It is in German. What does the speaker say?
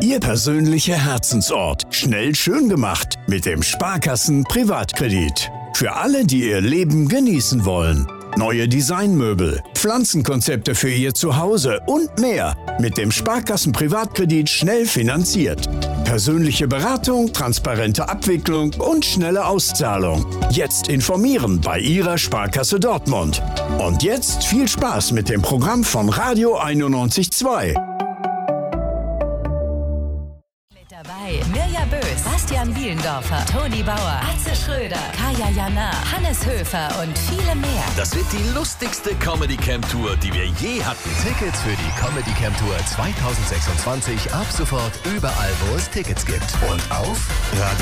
Ihr persönlicher Herzensort. Schnell schön gemacht mit dem Sparkassen Privatkredit. Für alle, die ihr Leben genießen wollen. Neue Designmöbel, Pflanzenkonzepte für Ihr Zuhause und mehr. Mit dem Sparkassen Privatkredit schnell finanziert. Persönliche Beratung, transparente Abwicklung und schnelle Auszahlung. Jetzt informieren bei Ihrer Sparkasse Dortmund. Und jetzt viel Spaß mit dem Programm von Radio 91.2. Dabei Mirja Bös, Bastian Bielendorfer, Toni Bauer, Atze Schröder, Kaya Jana, Hannes Höfer und viele mehr. Das wird die lustigste Comedy Camp Tour, die wir je hatten. Tickets für die Comedy Camp Tour 2026 ab sofort überall, wo es Tickets gibt. Und auf Radio